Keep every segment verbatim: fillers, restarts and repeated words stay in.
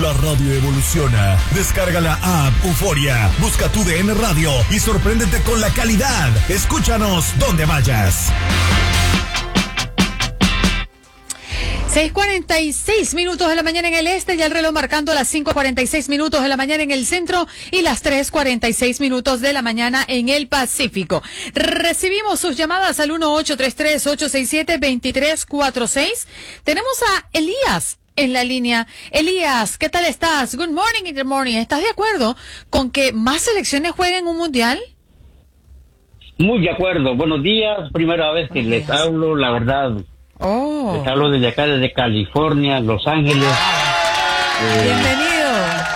La radio evoluciona. Descarga la app Euforia, busca tu D N Radio y sorpréndete con la calidad. Escúchanos donde vayas. seis cuarenta y seis minutos de la mañana en el este y el reloj marcando las cinco cuarenta y seis minutos de la mañana en el centro y las tres cuarenta y seis minutos de la mañana en el Pacífico. Recibimos sus llamadas al uno ocho tres tres, ocho seis siete, dos tres cuatro seis. Tenemos a Elías en la línea. Elías, ¿qué tal estás? Good morning, good morning. ¿Estás de acuerdo con que más selecciones jueguen un mundial? Muy de acuerdo. Buenos días. Primera vez que les hablo, la verdad. Oh. Les hablo desde acá, desde California, Los Ángeles. Eh, Bienvenido.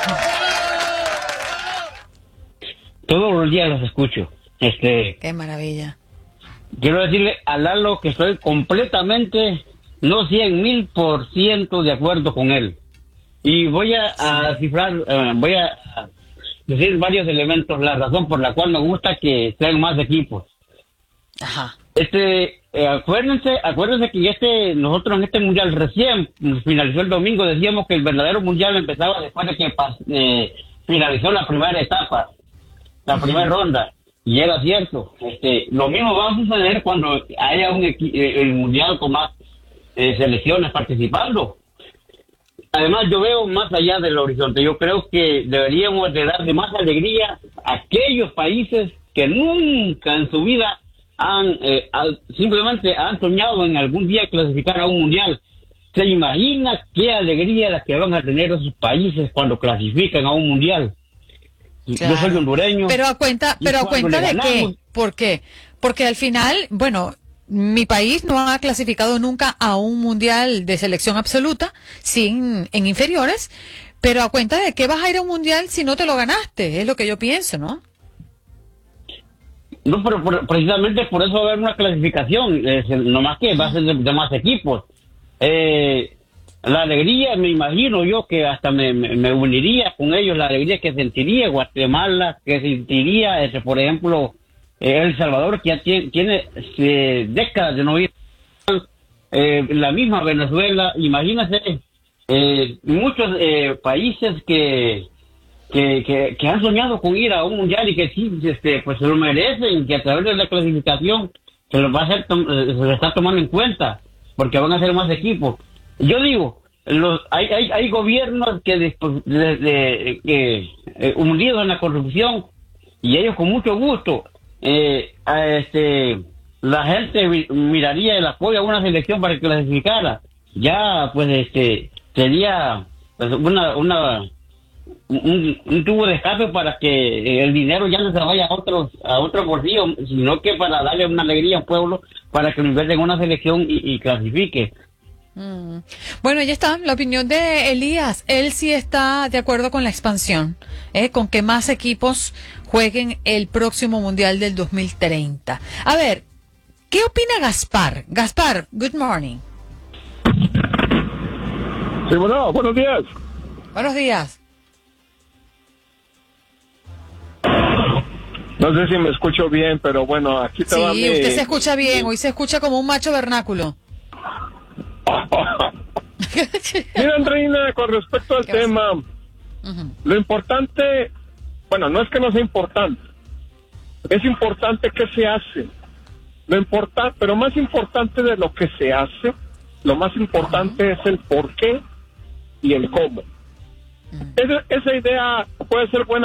Todos los días los escucho. Este. Qué maravilla. Quiero decirle a Lalo que estoy completamente, no cien mil por ciento de acuerdo con él. Y voy a, a cifrar, uh, voy a decir varios elementos, la razón por la cual me gusta que sean más equipos. Ajá. Este, eh, acuérdense, acuérdense que este, nosotros en este mundial recién finalizó el domingo, decíamos que el verdadero mundial empezaba después de que eh, finalizó la primera etapa, la uh-huh. primera ronda, y era cierto. Este, lo mismo va a suceder cuando haya un equi- eh, el mundial con más eh, selecciones participando. Además, yo veo más allá del horizonte. Yo creo que deberíamos de darle más alegría a aquellos países que nunca en su vida han eh, al, simplemente han soñado en algún día clasificar a un mundial. ¿Se imagina qué alegría la que van a tener esos países cuando clasifican a un mundial? Claro. Yo soy hondureño. Pero a cuenta, pero a cuenta de qué, ¿por qué? Porque al final, bueno, mi país no ha clasificado nunca a un mundial de selección absoluta, sin en inferiores, pero a cuenta de qué vas a ir a un mundial si no te lo ganaste, es lo que yo pienso, ¿no? No, pero por, precisamente por eso va a haber una clasificación, eh, nomás que va a ser de, de más equipos. Eh, la alegría, me imagino yo que hasta me, me, me uniría con ellos, la alegría que sentiría Guatemala, que sentiría, este, por ejemplo, eh, El Salvador, que ya tiene, tiene eh, décadas de no ir, eh, la misma Venezuela, imagínate, eh, muchos eh, países que... Que, que, que han soñado con ir a un mundial y que sí, este, pues se lo merecen, que a través de la clasificación se lo va a hacer, se lo está tomando en cuenta, porque van a ser más equipos. Yo digo, los hay hay, hay gobiernos que después de, de, de, eh, hundidos en la corrupción, y ellos con mucho gusto, eh, a este, la gente miraría el apoyo a una selección para que clasificara. Ya, pues, este, sería pues, una una Un, un tubo de escape para que el dinero ya no se vaya a otros a otro bolsillo, sino que para darle una alegría al pueblo, para que lo invierta en una selección y, y clasifique. Mm. Bueno, ya está la opinión de Elías. Él sí está de acuerdo con la expansión, ¿eh? Con que más equipos jueguen el próximo Mundial del dos mil treinta. A ver, ¿qué opina Gaspar? Gaspar, good morning. Sí, bueno, buenos días. Buenos días. No sé si me escucho bien, pero bueno, aquí te sí, va mi... Sí, usted se escucha bien, hoy se escucha como un macho vernáculo. Mira, Andreina, con respecto al tema, uh-huh. lo importante, bueno, no es que no sea importante, es importante que se hace, lo importante, pero más importante de lo que se hace, lo más importante uh-huh. es el por qué y el cómo. Uh-huh. Esa, esa idea puede ser buena